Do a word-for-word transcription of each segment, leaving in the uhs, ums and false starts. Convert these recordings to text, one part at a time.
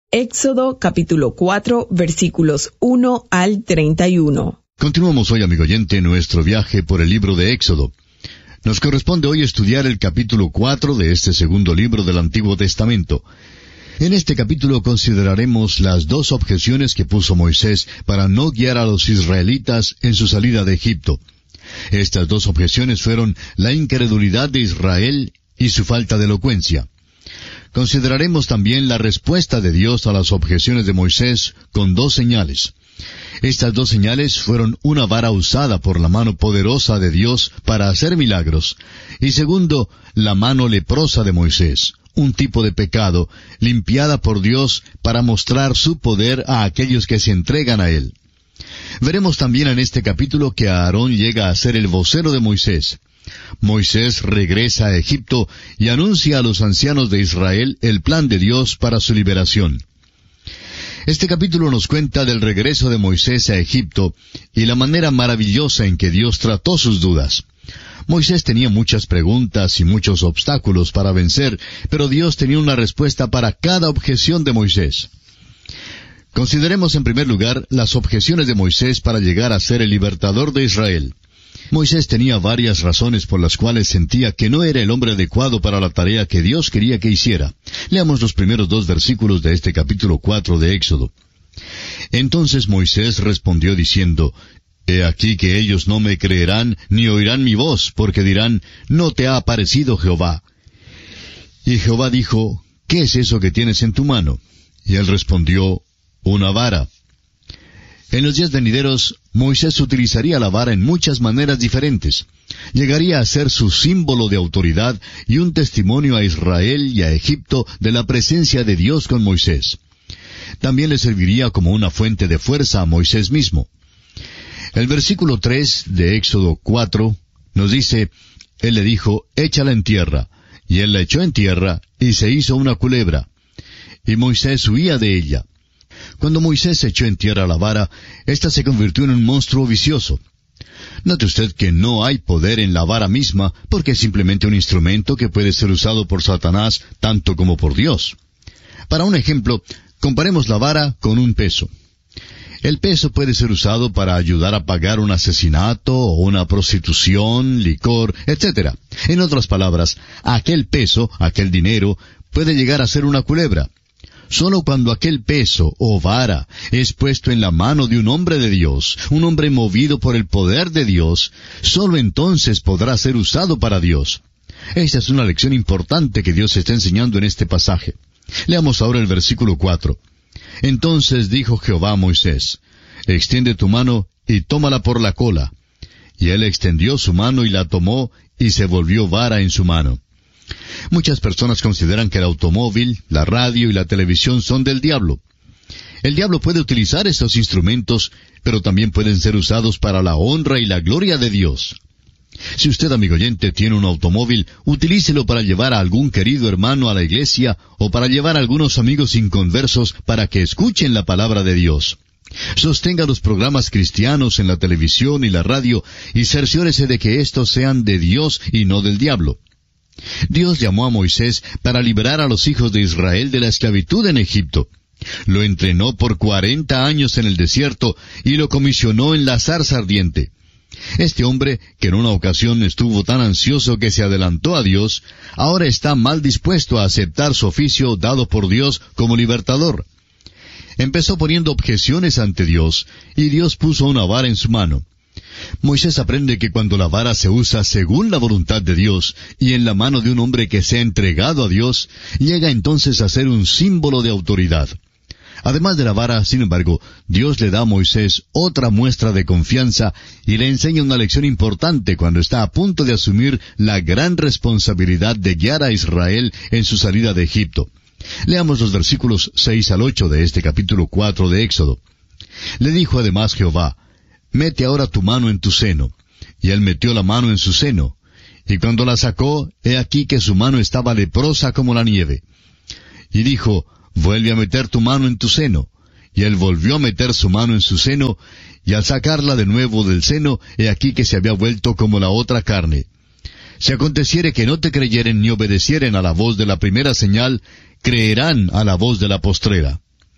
Éxodo capítulo cuatro, versículos uno al treinta y uno. Continuamos hoy, amigo oyente, nuestro viaje por el libro de Éxodo. Nos corresponde hoy estudiar el capítulo cuatro de este segundo libro del Antiguo Testamento. En este capítulo consideraremos las dos objeciones que puso Moisés para no guiar a los israelitas en su salida de Egipto. Estas dos objeciones fueron la incredulidad de Israel y su falta de elocuencia. Consideraremos también la respuesta de Dios a las objeciones de Moisés con dos señales. Estas dos señales fueron una vara usada por la mano poderosa de Dios para hacer milagros, y segundo, la mano leprosa de Moisés, un tipo de pecado, limpiada por Dios para mostrar su poder a aquellos que se entregan a Él. Veremos también en este capítulo que Aarón llega a ser el vocero de Moisés. Moisés regresa a Egipto y anuncia a los ancianos de Israel el plan de Dios para su liberación. Este capítulo nos cuenta del regreso de Moisés a Egipto y la manera maravillosa en que Dios trató sus dudas. Moisés tenía muchas preguntas y muchos obstáculos para vencer, pero Dios tenía una respuesta para cada objeción de Moisés. Consideremos en primer lugar las objeciones de Moisés para llegar a ser el libertador de Israel. Moisés tenía varias razones por las cuales sentía que no era el hombre adecuado para la tarea que Dios quería que hiciera. Leamos los primeros dos versículos de este capítulo cuatro de Éxodo. Entonces Moisés respondió diciendo, He aquí que ellos no me creerán ni oirán mi voz, porque dirán, No te ha aparecido Jehová. Y Jehová dijo, ¿Qué es eso que tienes en tu mano? Y él respondió, Una vara. En los días venideros, Moisés utilizaría la vara en muchas maneras diferentes. Llegaría a ser su símbolo de autoridad y un testimonio a Israel y a Egipto de la presencia de Dios con Moisés. También le serviría como una fuente de fuerza a Moisés mismo. El versículo tres de Éxodo cuatro nos dice, Él le dijo, Échala en tierra. Y él la echó en tierra, y se hizo una culebra. Y Moisés huía de ella. Cuando Moisés echó en tierra la vara, ésta se convirtió en un monstruo vicioso. Note usted que no hay poder en la vara misma, porque es simplemente un instrumento que puede ser usado por Satanás tanto como por Dios. Para un ejemplo, comparemos la vara con un peso. El peso puede ser usado para ayudar a pagar un asesinato o una prostitución, licor, etcétera. En otras palabras, aquel peso, aquel dinero, puede llegar a ser una culebra. Solo cuando aquel peso o vara es puesto en la mano de un hombre de Dios, un hombre movido por el poder de Dios, solo entonces podrá ser usado para Dios. Esta es una lección importante que Dios está enseñando en este pasaje. Leamos ahora el versículo cuatro. Entonces dijo Jehová a Moisés, Extiende tu mano y tómala por la cola. Y él extendió su mano y la tomó, y se volvió vara en su mano. Muchas personas consideran que el automóvil, la radio y la televisión son del diablo. El diablo puede utilizar estos instrumentos, pero también pueden ser usados para la honra y la gloria de Dios. Si usted, amigo oyente, tiene un automóvil, utilícelo para llevar a algún querido hermano a la iglesia o para llevar a algunos amigos inconversos para que escuchen la palabra de Dios. Sostenga los programas cristianos en la televisión y la radio y cerciórese de que estos sean de Dios y no del diablo. Dios llamó a Moisés para liberar a los hijos de Israel de la esclavitud en Egipto. Lo entrenó por cuarenta años en el desierto y lo comisionó en la zarza ardiente. Este hombre, que en una ocasión estuvo tan ansioso que se adelantó a Dios, ahora está mal dispuesto a aceptar su oficio dado por Dios como libertador. Empezó poniendo objeciones ante Dios, y Dios puso una vara en su mano. Moisés aprende que cuando la vara se usa según la voluntad de Dios y en la mano de un hombre que se ha entregado a Dios, llega entonces a ser un símbolo de autoridad. Además de la vara, sin embargo, Dios le da a Moisés otra muestra de confianza y le enseña una lección importante cuando está a punto de asumir la gran responsabilidad de guiar a Israel en su salida de Egipto. Leamos los versículos seis al ocho de este capítulo cuatro de Éxodo. Le dijo además Jehová, Mete ahora tu mano en tu seno. Y él metió la mano en su seno. Y cuando la sacó, he aquí que su mano estaba leprosa como la nieve. Y dijo, Vuelve a meter tu mano en tu seno. Y él volvió a meter su mano en su seno, y al sacarla de nuevo del seno, he aquí que se había vuelto como la otra carne. Si aconteciere que no te creyeren ni obedecieren a la voz de la primera señal, creerán a la voz de la postrera.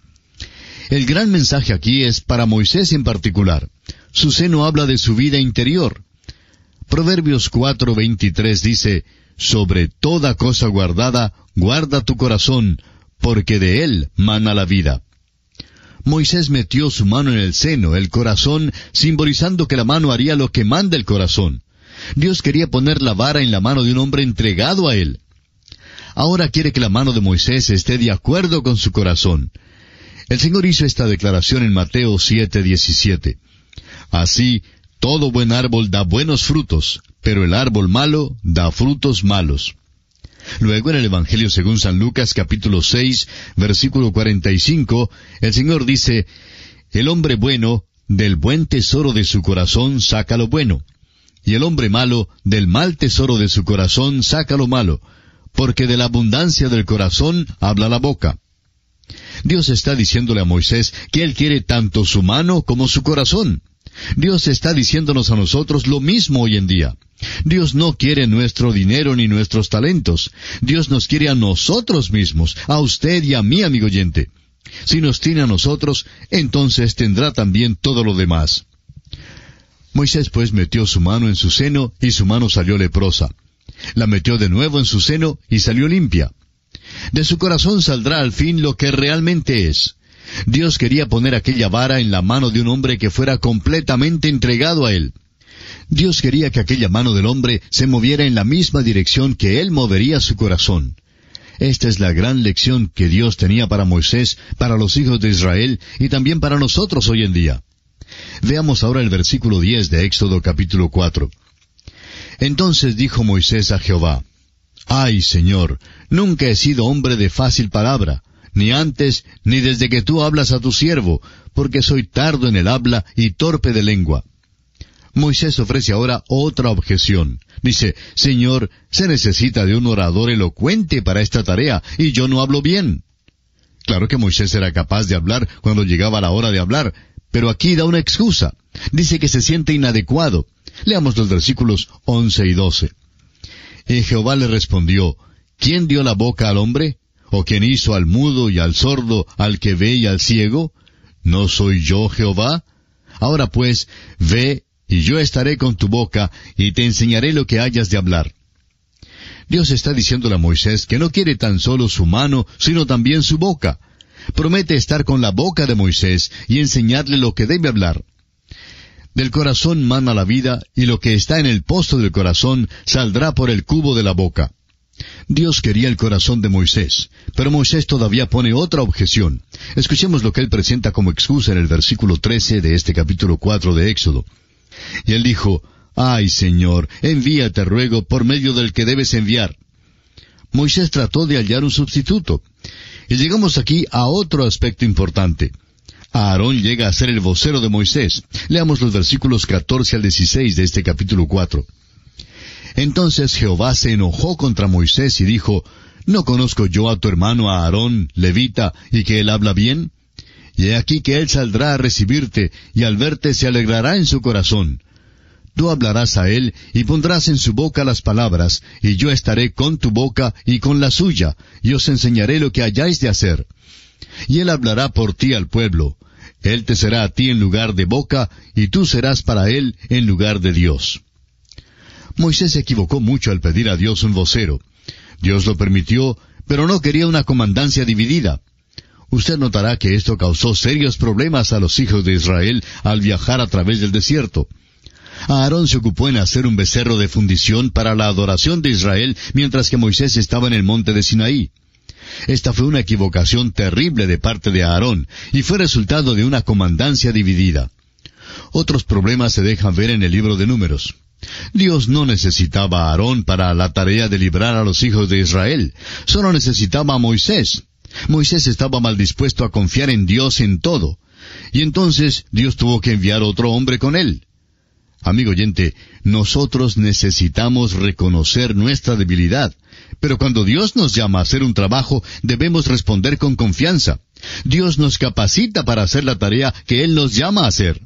El gran mensaje aquí es para Moisés en particular. Su seno habla de su vida interior. Proverbios cuatro veintitrés dice, sobre toda cosa guardada, guarda tu corazón, porque de él mana la vida. Moisés metió su mano en el seno, el corazón, simbolizando que la mano haría lo que manda el corazón. Dios quería poner la vara en la mano de un hombre entregado a él. Ahora quiere que la mano de Moisés esté de acuerdo con su corazón. El Señor hizo esta declaración en Mateo siete diecisiete. Así, todo buen árbol da buenos frutos, pero el árbol malo da frutos malos. Luego, en el Evangelio según San Lucas, capítulo seis, versículo cuarenta y cinco, el Señor dice, el hombre bueno, del buen tesoro de su corazón saca lo bueno, y el hombre malo, del mal tesoro de su corazón saca lo malo, porque de la abundancia del corazón habla la boca. Dios está diciéndole a Moisés que Él quiere tanto su mano como su corazón. Dios está diciéndonos a nosotros lo mismo hoy en día. Dios no quiere nuestro dinero ni nuestros talentos. Dios nos quiere a nosotros mismos, a usted y a mí, amigo oyente. Si nos tiene a nosotros, entonces tendrá también todo lo demás. Moisés pues metió su mano en su seno y su mano salió leprosa. La metió de nuevo en su seno y salió limpia. De su corazón saldrá al fin lo que realmente es. Dios quería poner aquella vara en la mano de un hombre que fuera completamente entregado a Él. Dios quería que aquella mano del hombre se moviera en la misma dirección que Él movería su corazón. Esta es la gran lección que Dios tenía para Moisés, para los hijos de Israel y también para nosotros hoy en día. Veamos ahora el versículo diez de Éxodo capítulo cuatro. Entonces dijo Moisés a Jehová, Ay, Señor, nunca he sido hombre de fácil palabra, ni antes, ni desde que tú hablas a tu siervo, porque soy tardo en el habla y torpe de lengua. Moisés ofrece ahora otra objeción. Dice, Señor, se necesita de un orador elocuente para esta tarea, y yo no hablo bien. Claro que Moisés era capaz de hablar cuando llegaba la hora de hablar, pero aquí da una excusa. Dice que se siente inadecuado. Leamos los versículos once y doce. Y Jehová le respondió, ¿quién dio la boca al hombre? ¿O quién hizo al mudo y al sordo, al que ve y al ciego? ¿No soy yo Jehová? Ahora pues, ve, y yo estaré con tu boca, y te enseñaré lo que hayas de hablar. Dios está diciéndole a Moisés que no quiere tan solo su mano, sino también su boca. Promete estar con la boca de Moisés y enseñarle lo que debe hablar. Del corazón mana la vida, y lo que está en el pozo del corazón saldrá por el cubo de la boca. Dios quería el corazón de Moisés, pero Moisés todavía pone otra objeción. Escuchemos lo que él presenta como excusa en el versículo trece de este capítulo cuatro de Éxodo. Y él dijo, Ay, Señor, envíate, ruego, por medio del que debes enviar. Moisés trató de hallar un sustituto. Y llegamos aquí a otro aspecto importante. Aarón llega a ser el vocero de Moisés. Leamos los versículos catorce al dieciséis de este capítulo cuatro. Entonces Jehová se enojó contra Moisés y dijo, ¿no conozco yo a tu hermano Aarón, levita, y que él habla bien? Y he aquí que él saldrá a recibirte, y al verte se alegrará en su corazón. Tú hablarás a él, y pondrás en su boca las palabras, y yo estaré con tu boca y con la suya, y os enseñaré lo que hayáis de hacer. Y él hablará por ti al pueblo. Él te será a ti en lugar de boca, y tú serás para él en lugar de Dios. Moisés se equivocó mucho al pedir a Dios un vocero. Dios lo permitió, pero no quería una comandancia dividida. Usted notará que esto causó serios problemas a los hijos de Israel al viajar a través del desierto. Aarón se ocupó en hacer un becerro de fundición para la adoración de Israel, mientras que Moisés estaba en el monte de Sinaí. Esta fue una equivocación terrible de parte de Aarón, y fue resultado de una comandancia dividida. Otros problemas se dejan ver en el libro de Números. Dios no necesitaba a Aarón para la tarea de librar a los hijos de Israel, solo necesitaba a Moisés. Moisés estaba mal dispuesto a confiar en Dios en todo, y entonces Dios tuvo que enviar otro hombre con él. Amigo oyente, nosotros necesitamos reconocer nuestra debilidad, pero cuando Dios nos llama a hacer un trabajo, debemos responder con confianza. Dios nos capacita para hacer la tarea que Él nos llama a hacer.